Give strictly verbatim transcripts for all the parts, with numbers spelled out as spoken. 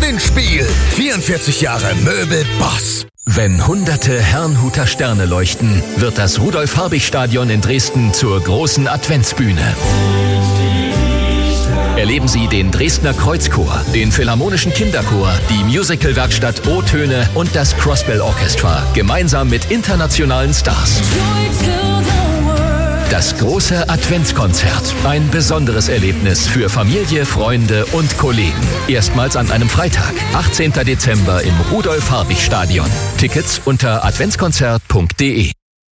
Gewinnspiel. vierundvierzig Jahre Möbelboss. Wenn hunderte Herrnhuter Sterne leuchten, wird das Rudolf-Habich-Stadion in Dresden zur großen Adventsbühne. Erleben Sie den Dresdner Kreuzchor, den Philharmonischen Kinderchor, die Musicalwerkstatt O-Töne und das Crossbell Orchestra gemeinsam mit internationalen Stars. Das große Adventskonzert. Ein besonderes Erlebnis für Familie, Freunde und Kollegen. Erstmals an einem Freitag, achtzehnten Dezember im Rudolf-Habich-Stadion. Tickets unter adventskonzert punkt de.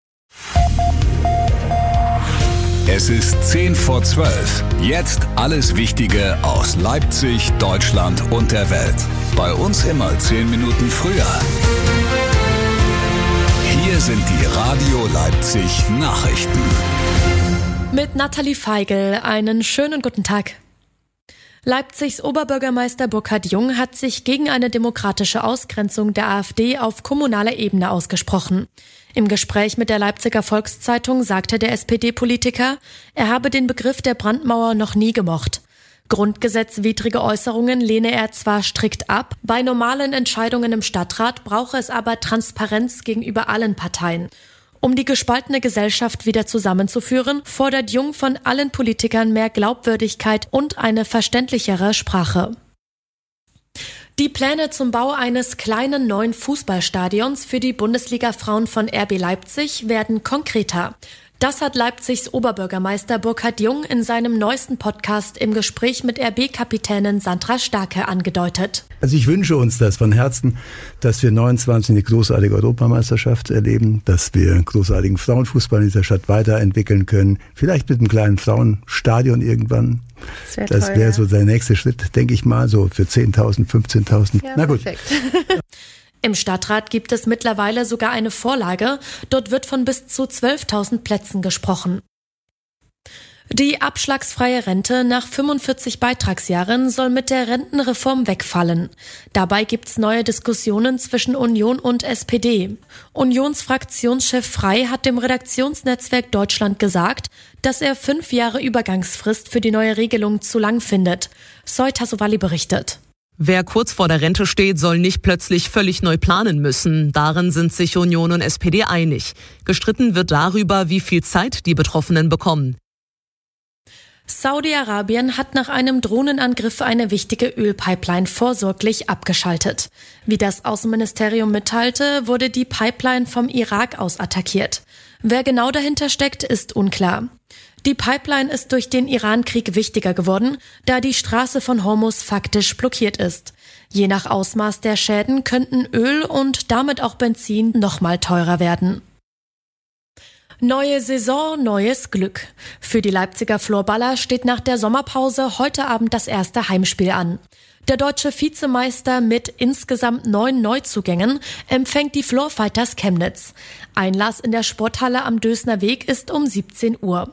Es ist zehn vor zwölf. Jetzt alles Wichtige aus Leipzig, Deutschland und der Welt. Bei uns immer zehn Minuten früher. Hier sind die Radio Leipzig Nachrichten. Mit Nathalie Feigl einen schönen guten Tag. Leipzigs Oberbürgermeister Burkhard Jung hat sich gegen eine demokratische Ausgrenzung der AfD auf kommunaler Ebene ausgesprochen. Im Gespräch mit der Leipziger Volkszeitung sagte der S P D-Politiker, er habe den Begriff der Brandmauer noch nie gemocht. Grundgesetzwidrige Äußerungen lehne er zwar strikt ab, bei normalen Entscheidungen im Stadtrat brauche es aber Transparenz gegenüber allen Parteien. Um die gespaltene Gesellschaft wieder zusammenzuführen, fordert Jung von allen Politikern mehr Glaubwürdigkeit und eine verständlichere Sprache. Die Pläne zum Bau eines kleinen neuen Fußballstadions für die Bundesliga-Frauen von R B Leipzig werden konkreter. Das hat Leipzigs Oberbürgermeister Burkhard Jung in seinem neuesten Podcast im Gespräch mit R B-Kapitänin Sandra Starke angedeutet. Also ich wünsche uns das von Herzen, dass wir neunundzwanzig eine großartige Europameisterschaft erleben, dass wir großartigen Frauenfußball in dieser Stadt weiterentwickeln können. Vielleicht mit einem kleinen Frauenstadion irgendwann. Das wäre Das wäre so der nächste Schritt, denke ich mal, so für zehntausend, fünfzehntausend. Ja, na gut. Perfekt. Im Stadtrat gibt es mittlerweile sogar eine Vorlage. Dort wird von bis zu zwölftausend Plätzen gesprochen. Die abschlagsfreie Rente nach fünfundvierzig Beitragsjahren soll mit der Rentenreform wegfallen. Dabei gibt's neue Diskussionen zwischen Union und S P D. Unionsfraktionschef Frey hat dem Redaktionsnetzwerk Deutschland gesagt, dass er fünf Jahre Übergangsfrist für die neue Regelung zu lang findet. Soy Tassovali berichtet. Wer kurz vor der Rente steht, soll nicht plötzlich völlig neu planen müssen. Darin sind sich Union und S P D einig. Gestritten wird darüber, wie viel Zeit die Betroffenen bekommen. Saudi-Arabien hat nach einem Drohnenangriff eine wichtige Ölpipeline vorsorglich abgeschaltet. Wie das Außenministerium mitteilte, wurde die Pipeline vom Irak aus attackiert. Wer genau dahinter steckt, ist unklar. Die Pipeline ist durch den Iran-Krieg wichtiger geworden, da die Straße von Hormuz faktisch blockiert ist. Je nach Ausmaß der Schäden könnten Öl und damit auch Benzin nochmal teurer werden. Neue Saison, neues Glück. Für die Leipziger Florballer steht nach der Sommerpause heute Abend das erste Heimspiel an. Der deutsche Vizemeister mit insgesamt neun Neuzugängen empfängt die Florfighters Chemnitz. Einlass in der Sporthalle am Dösner Weg ist um siebzehn Uhr.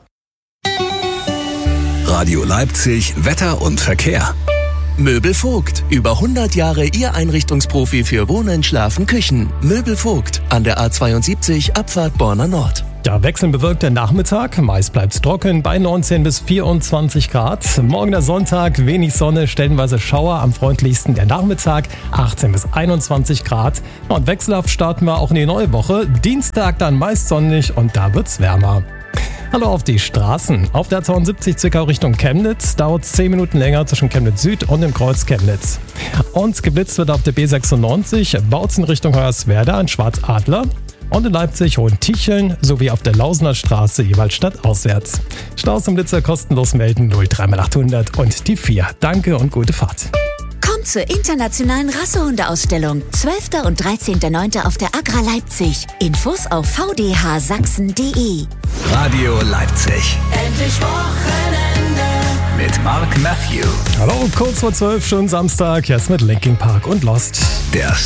Radio Leipzig, Wetter und Verkehr. Möbel Vogt. Über hundert Jahre Ihr Einrichtungsprofi für Wohnen, Schlafen, Küchen. Möbel Vogt. An der A zweiundsiebzig, Abfahrt Borna Nord. Ja, wechselnd bewölkter Nachmittag. Meist bleibt's trocken bei neunzehn bis vierundzwanzig Grad. Morgen der Sonntag, wenig Sonne, stellenweise Schauer. Am freundlichsten der Nachmittag, achtzehn bis einundzwanzig Grad. Und wechselhaft starten wir auch in die neue Woche. Dienstag dann meist sonnig und da wird's wärmer. Hallo auf die Straßen. Auf der zweiundsiebzig Zwickau Richtung Chemnitz dauert es zehn Minuten länger zwischen Chemnitz Süd und dem Kreuz Chemnitz. Und geblitzt wird auf der B sechsundneunzig, Bautzen Richtung Hoyerswerda an Schwarzadler. Und in Leipzig Hohenticheln sowie auf der Lausener Straße jeweils stadtauswärts. Staus und Blitzer kostenlos melden null drei achthundert und die vier. Danke und gute Fahrt. Kommt zur internationalen Rassehundeausstellung. zwölften und dreizehnten neunten auf der Agra Leipzig. Infos auf v d h sachsen punkt d e. Radio Leipzig. Endlich Wochenende. Mit Mark Matthew. Hallo, kurz vor zwölf, schon Samstag. Jetzt mit Linkin Park und Lost. Der